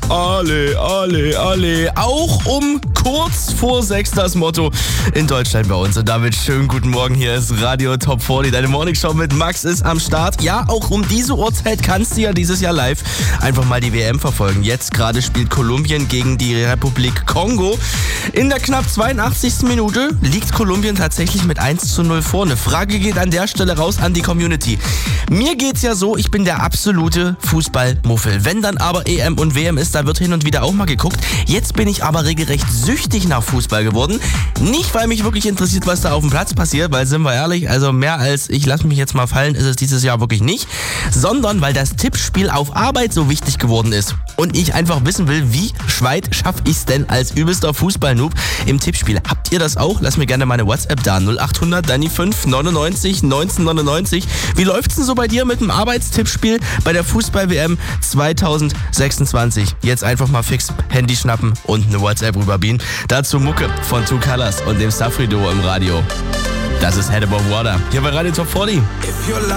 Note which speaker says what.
Speaker 1: Alle, alle, alle. Auch um kurz vor 6 das Motto in Deutschland bei uns. Und damit schönen guten Morgen. Hier ist Radio Top 40. Deine Morningshow mit Max ist am Start. Ja, auch um diese Uhrzeit kannst du ja dieses Jahr live einfach mal die WM verfolgen. Jetzt gerade spielt Kolumbien gegen die Republik Kongo. In der knapp 82. Minute liegt Kolumbien tatsächlich mit 1:0 vorne. Frage geht an der Stelle raus an die Community. Mir geht's ja so, ich bin der absolute Fußballmuffel. Wenn dann aber EM und WM ist, da wird hin und wieder auch mal geguckt. Jetzt bin ich aber regelrecht süchtig nach Fußball geworden. Nicht, weil mich wirklich interessiert, was da auf dem Platz passiert, weil, sind wir ehrlich, also mehr als ich lasse mich jetzt mal fallen, ist es dieses Jahr wirklich nicht, sondern weil das Tippspiel auf Arbeit so wichtig geworden ist. Und ich einfach wissen will, wie weit schaffe ich es denn als übelster Fußballnoob im Tippspiel? Habt ihr das auch? Lass mir gerne meine WhatsApp da. 0800 Dani 5 99 1999. Wie läuft's denn so bei dir mit dem Arbeitstippspiel bei der Fußball-WM 2026? Jetzt einfach mal fix Handy schnappen und eine WhatsApp rüberbeamen. Dazu Mucke von Two Colors und dem Safri Duo im Radio. Das ist Head Above Water. Hier bei Radio Top 40.